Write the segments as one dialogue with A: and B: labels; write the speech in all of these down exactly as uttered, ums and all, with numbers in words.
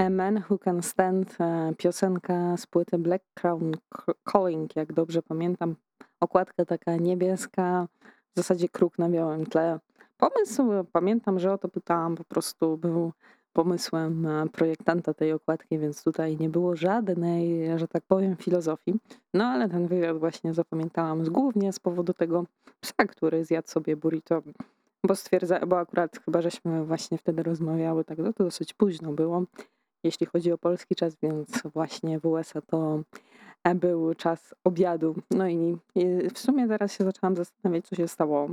A: A Man Who Can Stand, e, piosenka z płyty Black Crown Ca- Calling, jak dobrze pamiętam. Okładka taka niebieska, w zasadzie kruk na białym tle. Pomysł, e, pamiętam, że o to pytałam, po prostu był pomysłem e, projektanta tej okładki, więc tutaj nie było żadnej, że tak powiem, filozofii. No ale ten wywiad właśnie zapamiętałam z, głównie z powodu tego psa, który zjadł sobie burrito, bo stwierdza, bo akurat chyba żeśmy właśnie wtedy rozmawiały, tak no to dosyć późno było, jeśli chodzi o polski czas, więc właśnie w U S A to e, był czas obiadu. No i i w sumie teraz się zaczęłam zastanawiać, co się stało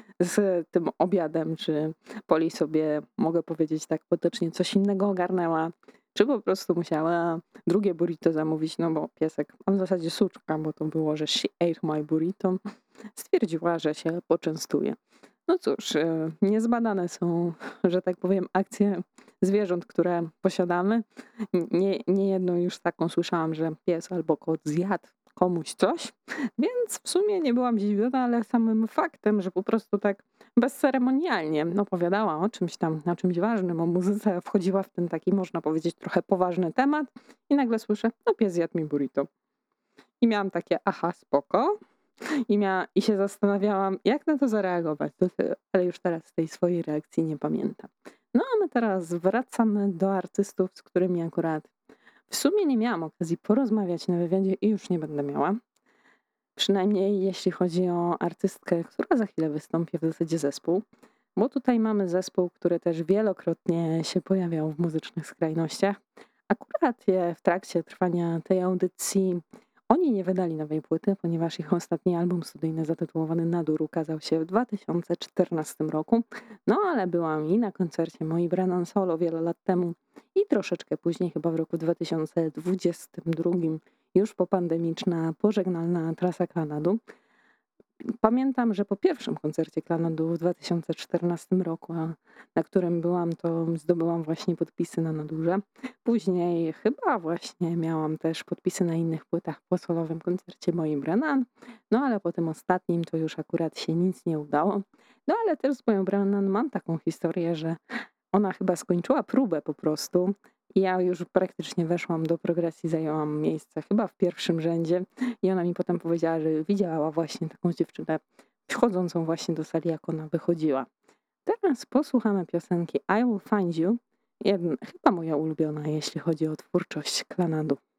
A: z tym obiadem. Czy Poli sobie, mogę powiedzieć tak potocznie, coś innego ogarnęła, czy po prostu musiała drugie burrito zamówić, no bo piesek, a w zasadzie suczka, bo to było, że she ate my burrito, stwierdziła, że się poczęstuje. No cóż, e, niezbadane są, że tak powiem, akcje zwierząt, które posiadamy. Nie, nie jedną już taką słyszałam, że pies albo kot zjadł komuś coś, więc w sumie nie byłam zdziwiona, ale samym faktem, że po prostu tak bezceremonialnie opowiadała o czymś tam, o czymś ważnym, o muzyce, wchodziła w ten taki, można powiedzieć, trochę poważny temat i nagle słyszę, no pies zjadł mi burrito. I miałam takie, aha, spoko. I, mia- I się zastanawiałam, jak na to zareagować, to ty, ale już teraz tej swojej reakcji nie pamiętam. No a my teraz wracamy do artystów, z którymi akurat w sumie nie miałam okazji porozmawiać na wywiadzie i już nie będę miała. Przynajmniej jeśli chodzi o artystkę, która za chwilę wystąpi, w zasadzie zespół. Bo tutaj mamy zespół, który też wielokrotnie się pojawiał w muzycznych skrajnościach. Akurat je w trakcie trwania tej audycji oni nie wydali nowej płyty, ponieważ ich ostatni album studyjny zatytułowany Nadur ukazał się w dwa tysiące czternastym roku. No ale byłam i na koncercie Moi Brennan Solo wiele lat temu i troszeczkę później, chyba w roku dwa tysiące dwudziestym drugim, już popandemiczna, pożegnalna trasa Klanadu. Pamiętam, że po pierwszym koncercie Klanadu w dwa tysiące czternastym roku, a na którym byłam, to zdobyłam właśnie podpisy na Nadurze. Później chyba właśnie miałam też podpisy na innych płytach po solowym koncercie Moi Brennan. No ale po tym ostatnim to już akurat się nic nie udało. No ale też z Moją Brennan mam taką historię, że ona chyba skończyła próbę po prostu. I ja już praktycznie weszłam do progresji, zajęłam miejsce chyba w pierwszym rzędzie. I ona mi potem powiedziała, że widziała właśnie taką dziewczynę wchodzącą właśnie do sali, jak ona wychodziła. Teraz posłuchamy piosenki I Will Find You. Jedna, chyba moja ulubiona, jeśli chodzi o twórczość Klanadu.